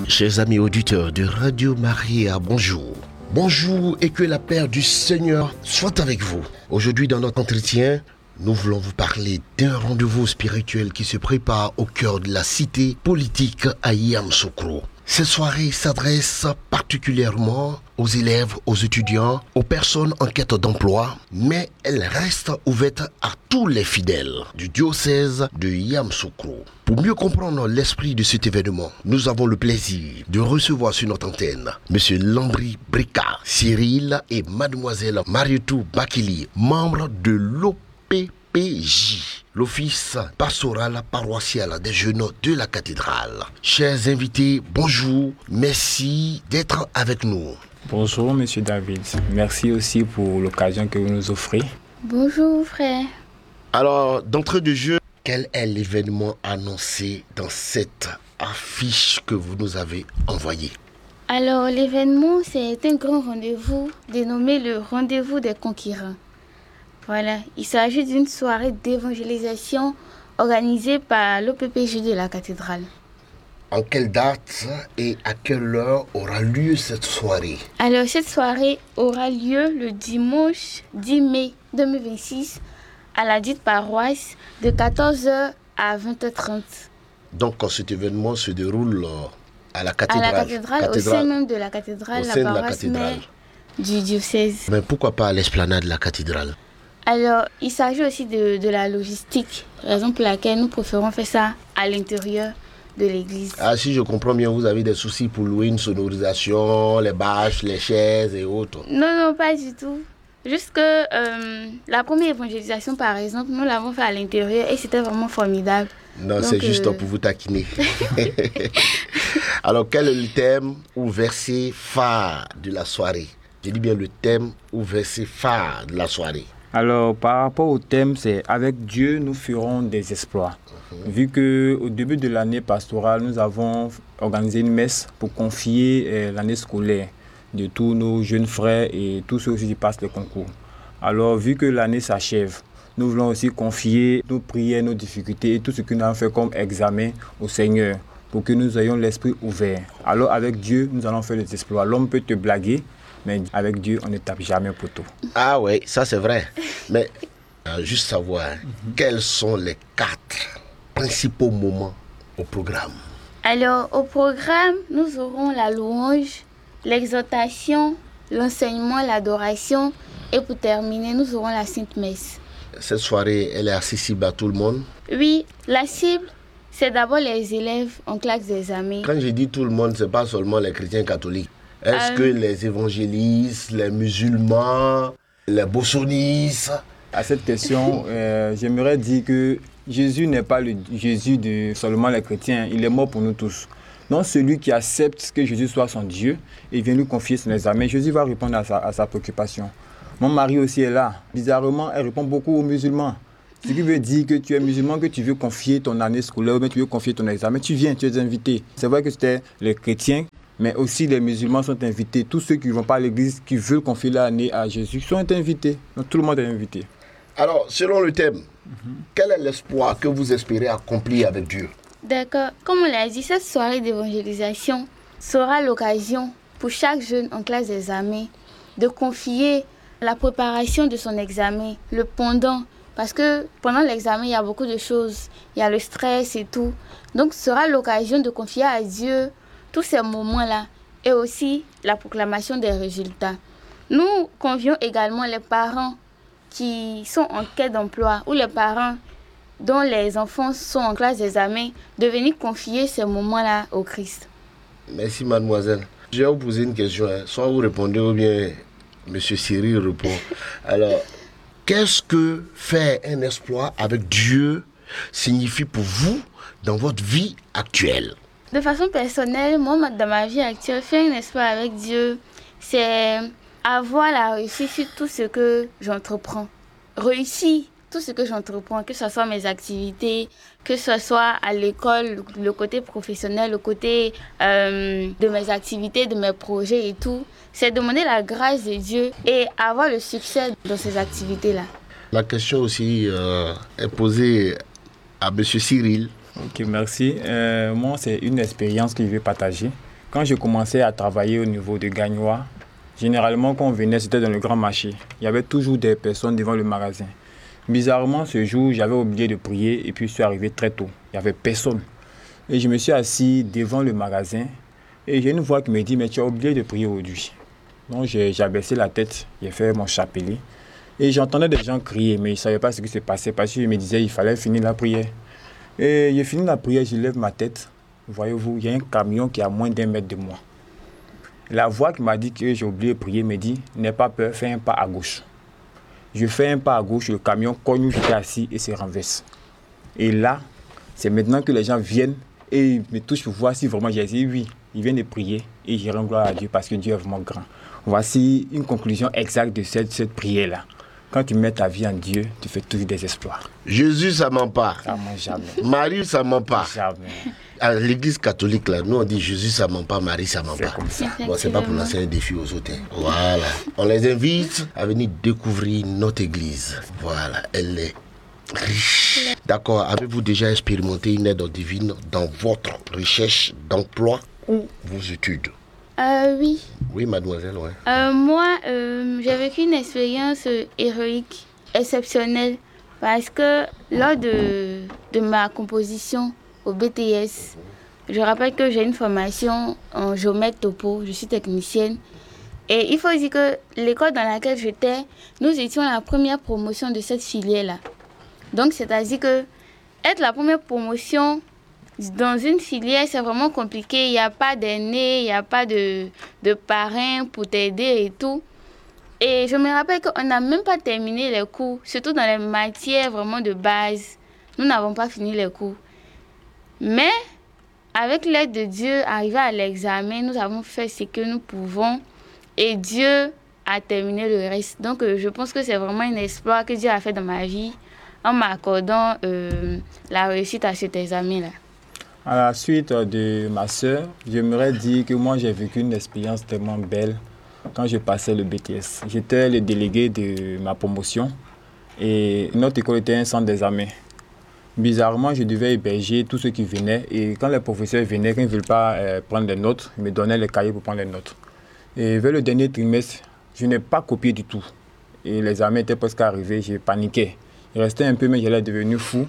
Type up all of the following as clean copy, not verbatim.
Chers amis auditeurs de Radio Maria, bonjour. Bonjour et que la paix du Seigneur soit avec vous. Aujourd'hui dans notre entretien, nous voulons vous parler d'un rendez-vous spirituel qui se prépare au cœur de la cité politique à Yamoussoukro. Cette soirée s'adresse particulièrement aux élèves, aux étudiants, aux personnes en quête d'emploi, mais elle reste ouverte à tous les fidèles du diocèse de Yamoussoukro. Pour mieux comprendre l'esprit de cet événement, nous avons le plaisir de recevoir sur notre antenne M. Landry Brika, Cyril et Mademoiselle Marietou Bakili, membres de l'OPPJ, l'Office pastoral paroissial des jeunes de la cathédrale. Chers invités, bonjour, merci d'être avec nous. Bonjour Monsieur David, merci aussi pour l'occasion que vous nous offrez. Bonjour frère. Alors, d'entrée de jeu, quel est l'événement annoncé dans cette affiche que vous nous avez envoyée? Alors l'événement, c'est un grand rendez-vous dénommé le rendez-vous des conquérants. Voilà, il s'agit d'une soirée d'évangélisation organisée par l'OPPJ de la cathédrale. En quelle date et à quelle heure aura lieu cette soirée? Alors cette soirée aura lieu le dimanche 10 mai 2026 à la dite paroisse de 14h à 20h30. Donc cet événement se déroule à la cathédrale. À la cathédrale, au sein même de la cathédrale, la paroisse mère du diocèse. Mais pourquoi pas à l'esplanade de la cathédrale? Alors, il s'agit aussi de la logistique, raison pour laquelle nous préférons faire ça à l'intérieur de l'église. Ah, si je comprends bien, vous avez des soucis pour louer une sonorisation, les bâches, les chaises et autres. Non, pas du tout. Juste que la première évangélisation, par exemple, nous l'avons fait à l'intérieur et c'était vraiment formidable. Non, donc, c'est juste pour vous taquiner. Alors, quel est le thème ou verset phare de la soirée? Je dis bien le thème ou verset phare de la soirée. Alors, par rapport au thème, c'est « Avec Dieu, nous ferons des exploits ». Vu qu'au début de l'année pastorale, nous avons organisé une messe pour confier l'année scolaire de tous nos jeunes frères et tous ceux qui passent le concours. Alors, vu que l'année s'achève, nous voulons aussi confier nos prières, nos difficultés et tout ce que nous avons fait comme examen au Seigneur pour que nous ayons l'esprit ouvert. Alors, avec Dieu, nous allons faire des exploits. L'homme peut te blaguer, mais avec Dieu, on ne tape jamais au poteau. Ah oui, ça c'est vrai. Mais juste savoir, quels sont les 4 principaux moments au programme? Alors, au programme, nous aurons la louange, l'exhortation, l'enseignement, l'adoration et pour terminer, nous aurons la Sainte Messe. Cette soirée, elle est accessible à tout le monde? Oui, la cible, c'est d'abord les élèves en classe d'examen. Quand je dis tout le monde, ce n'est pas seulement les chrétiens catholiques. Est-ce que les évangélistes, les musulmans, les bossonistes? À cette question, j'aimerais dire que Jésus n'est pas le Jésus de seulement les chrétiens, il est mort pour nous tous. Donc celui qui accepte que Jésus soit son Dieu et vient lui confier son examen, Jésus va répondre à sa préoccupation. Mon mari aussi est là. Bizarrement, elle répond beaucoup aux musulmans. Ce qui veut dire que tu es musulman, que tu veux confier ton année scolaire ou bien tu veux confier ton examen, tu viens, tu es invité. C'est vrai que c'était les chrétiens, mais aussi les musulmans sont invités. Tous ceux qui ne vont pas à l'église, qui veulent confier leur année à Jésus, sont invités. Donc tout le monde est invité. Alors, selon le thème, quel est l'espoir que vous espérez accomplir avec Dieu? D'accord. Comme on l'a dit, cette soirée d'évangélisation sera l'occasion pour chaque jeune en classe d'examen de confier la préparation de son examen, le pendant. Parce que pendant l'examen, il y a beaucoup de choses. Il y a le stress et tout. Donc, ce sera l'occasion de confier à Dieu tous ces moments-là et aussi la proclamation des résultats. Nous convions également les parents qui sont en quête d'emploi ou les parents dont les enfants sont en classe d'examen de venir confier ces moments-là au Christ. Merci mademoiselle. Je vais vous poser une question. Soit vous répondez ou bien M. Cyril répond. Alors, qu'est-ce que faire un exploit avec Dieu signifie pour vous dans votre vie actuelle? De façon personnelle, moi, dans ma vie actuelle, faire un exploit avec Dieu, c'est avoir la réussite sur tout ce que j'entreprends. Réussir tout ce que j'entreprends, que ce soit mes activités, que ce soit à l'école, le côté professionnel, le côté de mes activités, de mes projets et tout, c'est demander la grâce de Dieu et avoir le succès dans ces activités-là. La question aussi est posée à M. Cyril. Ok, merci. Moi, c'est une expérience que je vais partager. Quand je commençais à travailler au niveau de Gagnois, généralement quand on venait, c'était dans le grand marché. Il y avait toujours des personnes devant le magasin. Bizarrement, ce jour, j'avais oublié de prier et puis je suis arrivé très tôt. Il n'y avait personne. Et je me suis assis devant le magasin et j'ai une voix qui me dit « Mais tu as oublié de prier aujourd'hui ». Donc j'ai baissé la tête, j'ai fait mon chapelet. Et j'entendais des gens crier, mais je ne savais pas ce qui se passait parce que je me disais qu'il fallait finir la prière. Et j'ai fini la prière, je lève ma tête. Voyez-vous, il y a un camion qui est à moins d'1 mètre de moi. La voix qui m'a dit que j'ai oublié de prier me dit « N'aie pas peur, fais un pas à gauche ». Je fais un pas à gauche, le camion cogne où j'étais assis et se renverse. Et là, c'est maintenant que les gens viennent et ils me touchent pour voir si vraiment j'ai dit oui. Ils viennent de prier et je rends gloire à Dieu parce que Dieu est vraiment grand. Voici une conclusion exacte de cette prière-là. Quand tu mets ta vie en Dieu, tu fais toujours des exploits. Jésus, ça ne ment pas. Ça ment jamais. Marie, ça ne ment pas. Jamais. À l'église catholique, là, nous on dit Jésus, ça ne ment pas, Marie, ça ne ment pas. C'est comme ça. Bon, c'est pas pour lancer un défi aux autres. Hein. Voilà. On les invite à venir découvrir notre église. Voilà, elle est riche. D'accord, avez-vous déjà expérimenté une aide divine dans votre recherche d'emploi ou vos études? Oui. Oui, mademoiselle, ouais. Moi, j'ai vécu une expérience héroïque, exceptionnelle, parce que lors de ma composition au BTS, je rappelle que j'ai une formation en géomètre topo, je suis technicienne. Et il faut dire que l'école dans laquelle j'étais, nous étions la première promotion de cette filière-là. Donc, c'est-à-dire que être la première promotion dans une filière, c'est vraiment compliqué. Il n'y a pas d'aînés, il n'y a pas de parrain pour t'aider et tout. Et je me rappelle qu'on n'a même pas terminé les cours, surtout dans les matières vraiment de base. Nous n'avons pas fini les cours. Mais, avec l'aide de Dieu, arrivé à l'examen, nous avons fait ce que nous pouvons. Et Dieu a terminé le reste. Donc, je pense que c'est vraiment un exploit que Dieu a fait dans ma vie en m'accordant la réussite à cet examen-là. À la suite de ma sœur, j'aimerais dire que moi j'ai vécu une expérience tellement belle quand je passais le BTS. J'étais le délégué de ma promotion et notre école était un centre d'examen. Bizarrement, je devais héberger tous ceux qui venaient et quand les professeurs venaient, quand ils ne veulent pas prendre des notes, ils me donnaient les cahiers pour prendre les notes. Et vers le dernier trimestre, je n'ai pas copié du tout. Et l'examen était presque arrivé, j'ai paniqué. Il restait un peu, mais j'allais devenir fou.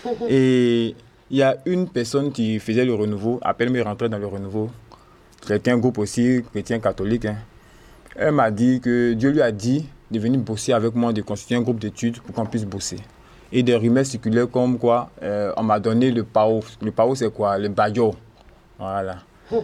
Et il y a une personne qui faisait le renouveau, après elle me rentrait dans le renouveau. C'était un groupe aussi chrétien catholique. Hein. Elle m'a dit que Dieu lui a dit de venir bosser avec moi, de constituer un groupe d'études pour qu'on puisse bosser. Et des rumeurs circulaient comme quoi on m'a donné le PAO. Le PAO, c'est quoi? Le Bajo. Voilà.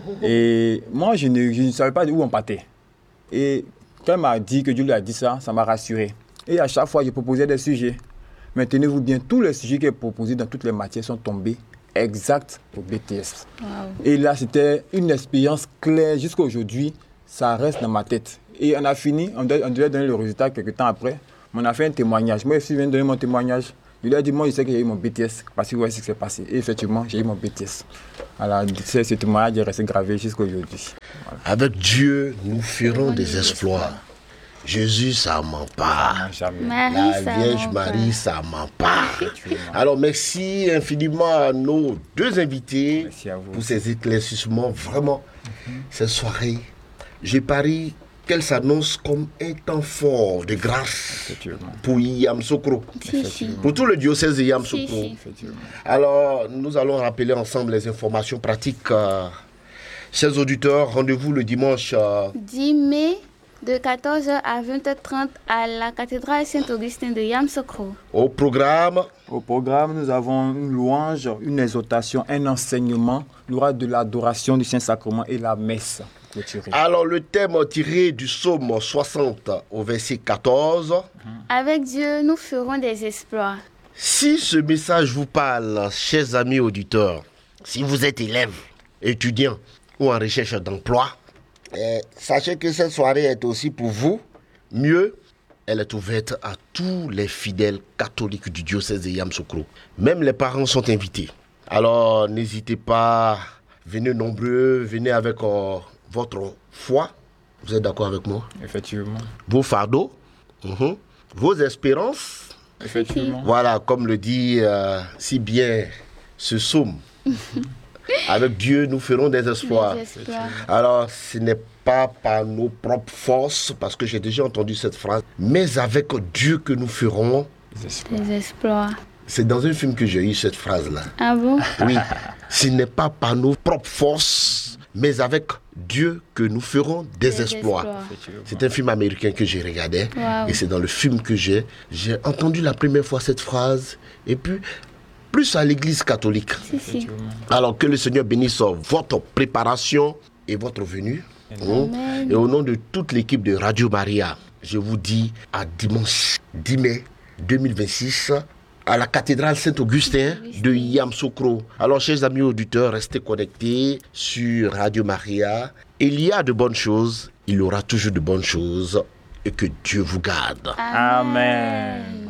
Et moi, je ne savais pas où on partait. Et quand elle m'a dit que Dieu lui a dit ça, ça m'a rassuré. Et à chaque fois, je proposais des sujets. Mais tenez-vous bien, tous les sujets qui sont proposés dans toutes les matières sont tombés exacts au BTS. Wow. Et là, c'était une expérience claire. Jusqu'à aujourd'hui, ça reste dans ma tête. Et on a fini, on devait donner le résultat quelques temps après. Mais on a fait un témoignage. Moi, je viens de donner mon témoignage. Je lui ai dit, moi, je sais que j'ai eu mon BTS, parce que voyez ce qui s'est passé. Et effectivement, j'ai eu mon BTS. Alors, ce témoignage est resté gravé jusqu'à aujourd'hui. Voilà. Avec Dieu, nous ferons des exploits. Jésus, ça ne ment pas. Marie, la Vierge Marie, ça ne ment pas. Alors, merci infiniment à nos deux invités pour ces éclaircissements. Vraiment, cette soirée, j'ai parié qu'elle s'annonce comme un temps fort de grâce pour Yamsoukro, pour tout le diocèse de Yamsoukro. Alors, nous allons rappeler ensemble les informations pratiques. Chers auditeurs, rendez-vous le dimanche 10 mai de 14h à 20h30 à la cathédrale Saint-Augustin de Yamsoukro. Au programme, nous avons une louange, une exhortation, un enseignement. Il y aura de l'adoration du Saint-Sacrement et la messe. Alors, le thème tiré du psaume 60 au verset 14. Avec Dieu, nous ferons des exploits. Si ce message vous parle, chers amis auditeurs, si vous êtes élève, étudiant ou en recherche d'emploi, sachez que cette soirée est aussi pour vous. Mieux, elle est ouverte à tous les fidèles catholiques du diocèse de Yamsoukro. Même les parents sont invités. Alors, n'hésitez pas, venez nombreux, venez avec votre foi. Vous êtes d'accord avec moi? Effectivement. Vos fardeaux, vos espérances. Effectivement. Voilà, comme le dit si bien ce psaume. Avec Dieu, nous ferons des exploits. Des exploits. Alors, ce n'est pas par nos propres forces, parce que j'ai déjà entendu cette phrase, mais avec Dieu que nous ferons. Des exploits. C'est dans un film que j'ai eu cette phrase-là. Ah bon? Oui, ce n'est pas par nos propres forces, mais avec Dieu que nous ferons des exploits. C'est un film américain que j'ai regardé. Wow. Et c'est dans le film que j'ai entendu la première fois cette phrase. Et puis, plus à l'église catholique. Si. Alors que le Seigneur bénisse votre préparation et votre venue. Amen. Et au nom de toute l'équipe de Radio Maria, je vous dis à dimanche 10 mai 2026 à la cathédrale Saint-Augustin de Yamoussoukro. Alors, chers amis auditeurs, restez connectés sur Radio Maria. Il y a de bonnes choses, il y aura toujours de bonnes choses et que Dieu vous garde. Amen.